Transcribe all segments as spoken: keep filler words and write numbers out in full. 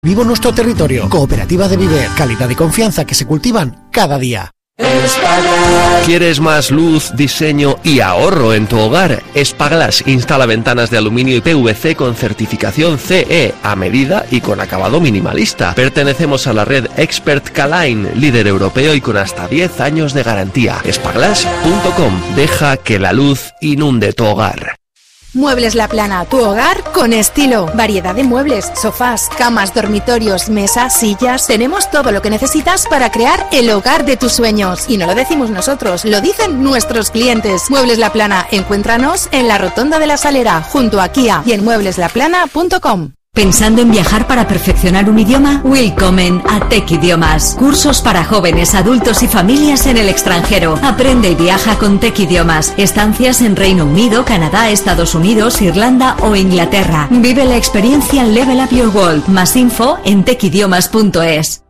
Vivo nuestro territorio. Cooperativa de Viver. Calidad y confianza que se cultivan cada día. ¿Quieres más luz, diseño y ahorro en tu hogar? Spaglass instala ventanas de aluminio y P V C con certificación C E a medida y con acabado minimalista. Pertenecemos a la red Expert K-Line, líder europeo y con hasta diez años de garantía. Spaglass punto com. Deja que la luz inunde tu hogar. Muebles La Plana, tu hogar con estilo. Variedad de muebles, sofás, camas, dormitorios, mesas, sillas. Tenemos todo lo que necesitas para crear el hogar de tus sueños. Y no lo decimos nosotros, lo dicen nuestros clientes. Muebles La Plana, encuéntranos en la Rotonda de la Salera, junto a Kia y en muebles la plana punto com. ¿Pensando en viajar para perfeccionar un idioma? Willkommen a Tech Idiomas. Cursos para jóvenes, adultos y familias en el extranjero. Aprende y viaja con Tech Idiomas. Estancias en Reino Unido, Canadá, Estados Unidos, Irlanda o Inglaterra. Vive la experiencia Level Up Your World. Más info en tech idiomas punto es.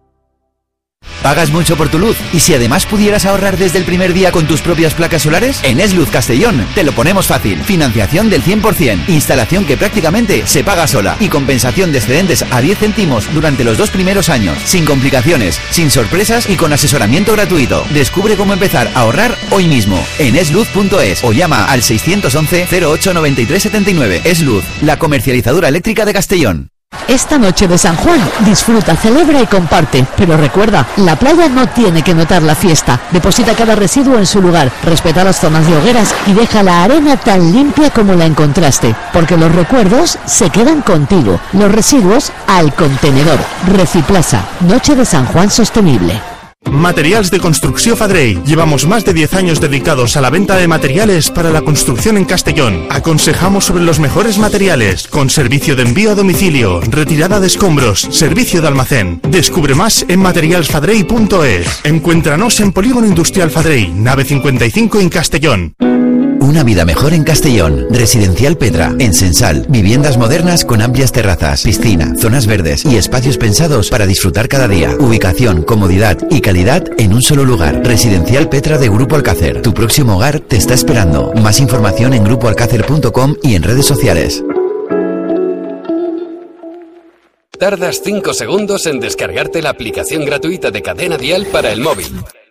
¿Pagas mucho por tu luz? ¿Y si además pudieras ahorrar desde el primer día con tus propias placas solares? En Esluz Castellón te lo ponemos fácil. Financiación del cien por ciento, instalación que prácticamente se paga sola y compensación de excedentes a diez céntimos durante los dos primeros años. Sin complicaciones, sin sorpresas y con asesoramiento gratuito. Descubre cómo empezar a ahorrar hoy mismo en esluz punto es o llama al seiscientos once cero ocho noventa y tres setenta y nueve. Esluz, la comercializadora eléctrica de Castellón. Esta noche de San Juan, disfruta, celebra y comparte. Pero recuerda, la playa no tiene que notar la fiesta. Deposita cada residuo en su lugar, respeta las zonas de hogueras y deja la arena tan limpia como la encontraste. Porque los recuerdos se quedan contigo. Los residuos al contenedor. Reciplaza, Noche de San Juan Sostenible. Materials de Construcció Fadrell. Llevamos más de diez años dedicados a la venta de materiales para la construcción en Castellón. Aconsejamos sobre los mejores materiales, con servicio de envío a domicilio, retirada de escombros, servicio de almacén. Descubre más en materials fadrell punto es. Encuéntranos en Polígono Industrial Fadrell, nave cincuenta y cinco en Castellón. Una vida mejor en Castellón. Residencial Petra, en Sensal. Viviendas modernas con amplias terrazas, piscina, zonas verdes y espacios pensados para disfrutar cada día. Ubicación, comodidad y calidad en un solo lugar. Residencial Petra de Grupo Alcácer. Tu próximo hogar te está esperando. Más información en grupo alcácer punto com y en redes sociales. Tardas cinco segundos en descargarte la aplicación gratuita de Cadena Dial para el móvil.